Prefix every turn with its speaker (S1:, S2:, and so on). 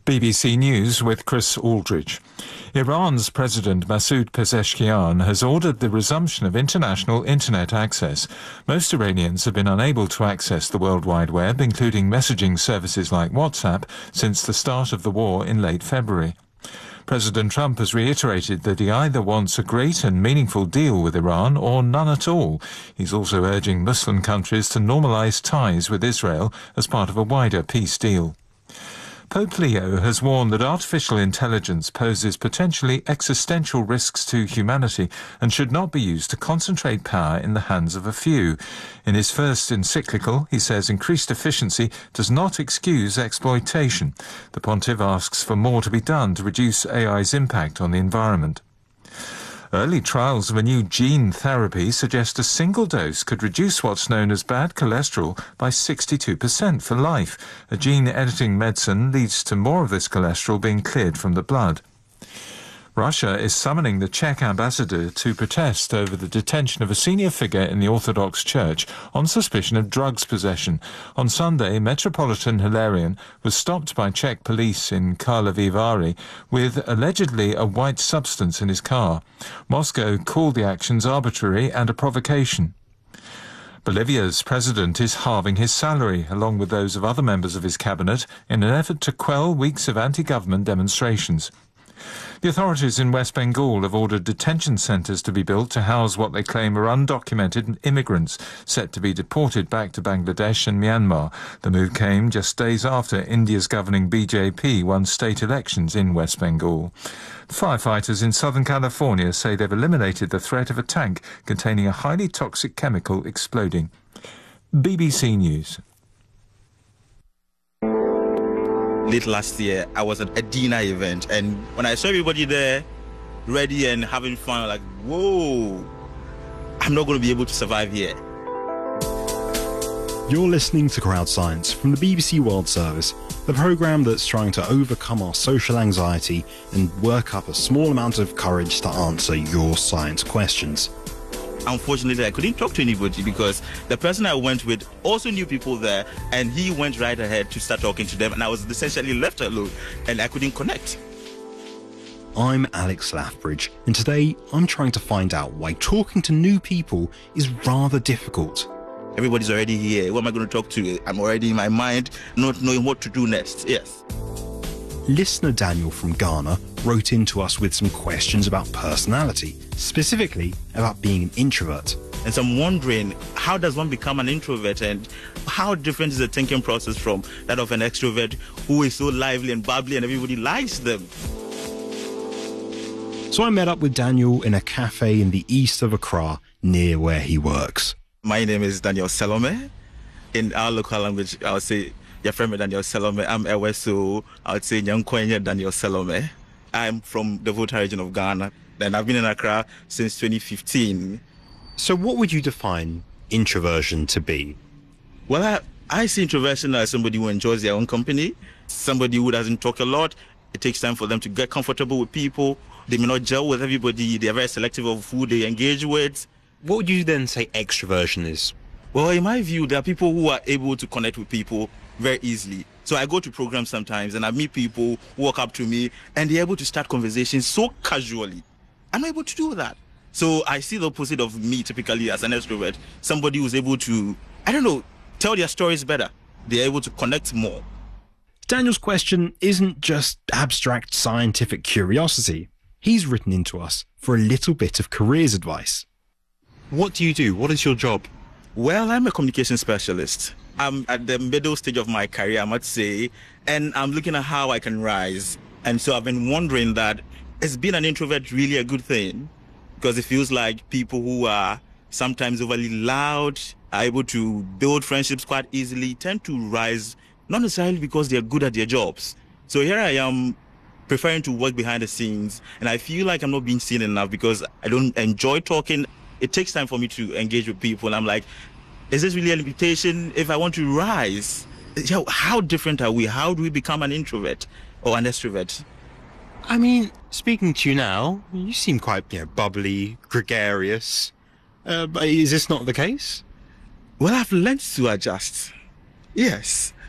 S1: BBC News with Chris Aldridge. Iran's President Masoud Pezeshkian has ordered the resumption of international internet access. Most Iranians have been unable to access the World Wide Web, including messaging services like WhatsApp, since the start of the war in late February. President Trump has reiterated that he either wants a great and meaningful deal with Iran or none at all. He's also urging Muslim countries to normalize ties with Israel as part of a wider peace deal. Pope Leo has warned that artificial intelligence poses potentially existential risks to humanity and should not be used to concentrate power in the hands of a few. In his first encyclical, he says increased efficiency does not excuse exploitation. The pontiff asks for more to be done to reduce AI's impact on the environment. Early trials of a new gene therapy suggest a single dose could reduce what's known as bad cholesterol by 62% for life. A gene-editing medicine leads to more of this cholesterol being cleared from the blood. Russia is summoning the Czech ambassador to protest over the detention of a senior figure in the Orthodox Church on suspicion of drugs possession. On Sunday, Metropolitan Hilarion was stopped by Czech police in Karlovy Vary with allegedly a white substance in his car. Moscow called the actions arbitrary and a provocation. Bolivia's president is halving his salary, along with those of other members of his cabinet, in an effort to quell weeks of anti-government demonstrations. The authorities in West Bengal have ordered detention centres to be built to house what they claim are undocumented immigrants set to be deported back to Bangladesh and Myanmar. The move came just days after India's governing BJP won state elections in West Bengal. Firefighters in Southern California say they've eliminated the threat of a tank containing a highly toxic chemical exploding. BBC News.
S2: Late last year, I was at a dinner event, and when I saw everybody there ready and having fun, like, whoa, I'm not going to be able to survive here.
S3: You're listening to Crowd Science from the BBC World Service, the programme that's trying to overcome our social anxiety and work up a small amount of courage to answer your science questions.
S2: Unfortunately, I couldn't talk to anybody because the person I went with also knew people there, and he went right ahead to start talking to them, and I was essentially left alone, and I couldn't connect.
S3: I'm Alex Lathbridge, and today I'm trying to find out why talking to new people is rather difficult.
S2: Everybody's already here. Who am I going to talk to? I'm already in my mind, not knowing what to do next. Yes.
S3: Listener Daniel from Ghana wrote in to us with some questions about personality, specifically about being an introvert.
S2: And so I'm wondering, how does one become an introvert, and how different is the thinking process from that of an extrovert who is so lively and bubbly and everybody likes them?
S3: So I met up with Daniel in a cafe in the east of Accra, near where he works.
S2: My name is Daniel Salome. In our local language, I would say, your friend Daniel Salome. I'm Ewe, so I would say Nyankwenye Daniel Salome. I'm from the Volta region of Ghana, and I've been in Accra since 2015.
S3: So what would you define introversion to be?
S2: Well, I see introversion as somebody who enjoys their own company, somebody who doesn't talk a lot. It takes time for them to get comfortable with people. They may not gel with everybody. They're very selective of who they engage with.
S3: What would you then say extroversion is?
S2: Well, in my view, there are people who are able to connect with people very easily. So I go to programs sometimes and I meet people who walk up to me and they're able to start conversations so casually. I'm not able to do that. So I see the opposite of me typically as an extrovert. Somebody who's able to, tell their stories better. They're able to connect more.
S3: Daniel's question isn't just abstract scientific curiosity. He's written into us for a little bit of careers advice. What do you do? What is your job?
S2: Well, I'm a communication specialist. I'm at the middle stage of my career, I must say, and I'm looking at how I can rise. And so I've been wondering that, is being an introvert really a good thing? Because it feels like people who are sometimes overly loud, are able to build friendships quite easily, tend to rise, not necessarily because they're good at their jobs. So here I am, preferring to work behind the scenes, and I feel like I'm not being seen enough because I don't enjoy talking. It takes time for me to engage with people, and I'm like, is this really a limitation? If I want to rise, how different are we? How do we become an introvert or an extrovert?
S3: I mean, speaking to you now, you seem quite, bubbly, gregarious. But is this not the case?
S2: Well, I've learned to adjust. Yes.